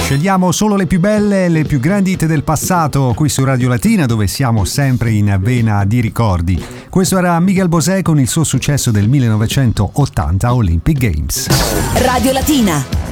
Scegliamo solo le più belle e le più grandi hit del passato qui su Radio Latina, dove siamo sempre in vena di ricordi. Questo era Miguel Bosé con il suo successo del 1980 Olympic Games. Radio Latina.